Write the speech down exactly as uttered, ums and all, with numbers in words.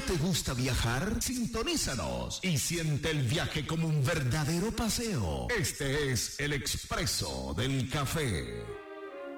te gusta viajar? Sintonízanos y siente el viaje como un verdadero paseo. Este es el Expreso del Café.